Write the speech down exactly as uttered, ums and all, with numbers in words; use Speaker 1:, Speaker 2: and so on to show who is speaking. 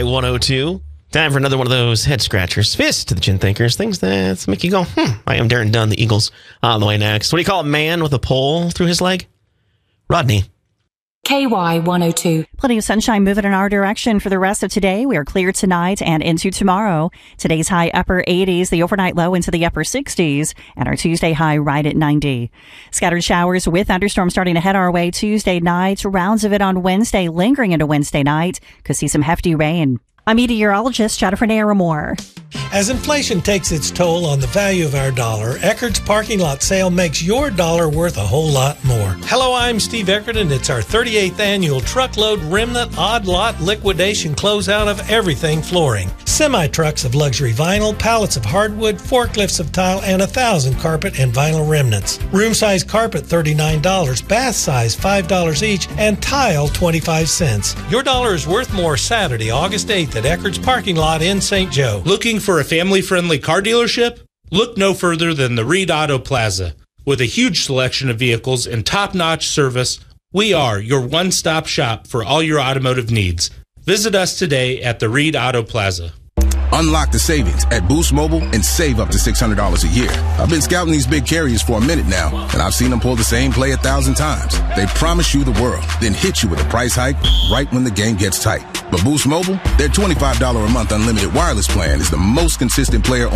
Speaker 1: one oh two. Time for another one of those head scratchers. Fist to the chin thinkers. Things that make you go, hmm. I am Darren Dunn, the Eagles, on the way next. What do you call a man with a pole through his leg? Rodney.
Speaker 2: K Y one oh two.
Speaker 3: Plenty of sunshine moving in our direction for the rest of today. We are clear tonight and into tomorrow. Today's high upper eighties, the overnight low into the upper sixties, and our Tuesday high right at ninety. Scattered showers with thunderstorms starting to head our way Tuesday night. Rounds of it on Wednesday, lingering into Wednesday night. Could see some hefty rain. I'm meteorologist Jennifer Naramore.
Speaker 4: As inflation takes its toll on the value of our dollar, Eckerd's parking lot sale makes your dollar worth a whole lot more. Hello, I'm Steve Eckerd, and it's our thirty-eighth annual Truckload Remnant Odd Lot Liquidation Closeout of everything flooring. Semi-trucks of luxury vinyl, pallets of hardwood, forklifts of tile, and a thousand carpet and vinyl remnants. Room-size carpet, thirty-nine dollars, bath size, five dollars each, and tile, twenty-five cents. Your dollar is worth more Saturday, August eighth at Eckerd's parking lot in Saint Joe.
Speaker 5: Looking for a family-friendly car dealership? Look no further than the Reed Auto Plaza. With a huge selection of vehicles and top-notch service, we are your one-stop shop for all your automotive needs. Visit us today at the Reed Auto Plaza.
Speaker 6: Unlock the savings at Boost Mobile and save up to six hundred dollars a year. I've been scouting these big carriers for a minute now, and I've seen them pull the same play a thousand times. They promise you the world, then hit you with a price hike right when the game gets tight. But Boost Mobile, their twenty-five dollars a month unlimited wireless plan is the most consistent player on